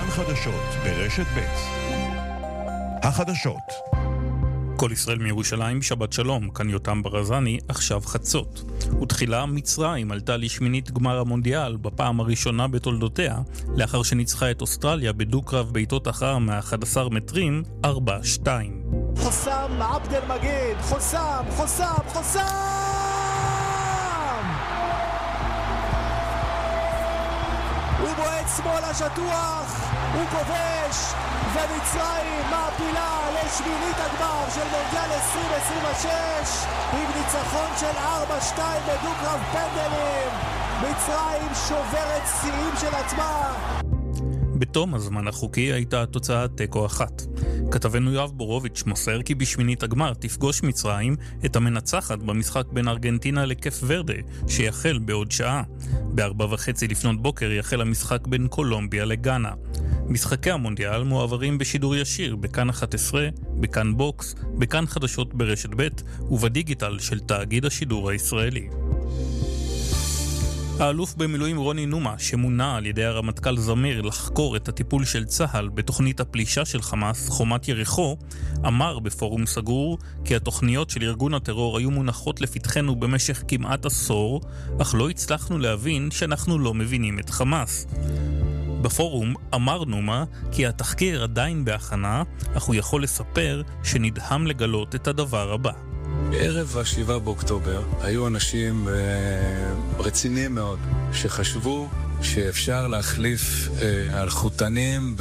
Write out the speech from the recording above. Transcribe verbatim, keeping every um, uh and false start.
חדשות ברשת ב'. החדשות. כל ישראל מירושלים, שבת שלום, כאן יותם ברזני, עכשיו חצות. ותחילה מצרים עלתה לשמינית גמר המונדיאל בפעם הראשונה בתולדותיה, לאחר שניצחה את אוסטרליה בדו-קרב בעיטות אחר מ-אחד עשר מטרים, ארבע שתיים. חוסם עבד אל מגיד, חוסם, חוסם, חוסם! הוא בועט שמאלה שטוח, הוא כובש, ומצרים מעפילה לשמינית הגמר של מונדיאל עשרים עשרים ושש עם ניצחון של ארבע שתיים בדו-קרב פנדלים. מצרים שוברת שיאים של עצמה. בתום הזמן החוקי הייתה התוצאה תיקו אחת. כתבנו יואב בורוביץ' מוסר כי בשמינית הגמר תפגוש מצרים את המנצחת במשחק בין ארגנטינה לקף ורדה, שיחל בעוד שעה. בארבע וחצי לפנות בוקר יחל המשחק בין קולומביה לגאנה. משחקי המונדיאל מועברים בשידור ישיר בכאן אחת עשרה, בכאן בוקס, בכאן חדשות ברשת ב' ובדיגיטל של תאגיד השידור הישראלי. האלוף במילואים רוני נומה, שמונה על ידי הרמטכ"ל זמיר לחקור את הטיפול של צה"ל בתוכנית הפלישה של חמאס, חומת יריחו, אמר בפורום סגור כי התוכניות של ארגון הטרור היו מונחות לפתחנו במשך כמעט עשור, אך לא הצלחנו להבין שאנחנו לא מבינים את חמאס. בפורום אמר נומה כי התחקיר עדיין בהכנה, אך הוא יכול לספר שנדהם לגלות את הדבר הבא. בערב השבעה באוקטובר היו אנשים רציניים מאוד שחשבו שאפשר להחליף אלחוטנים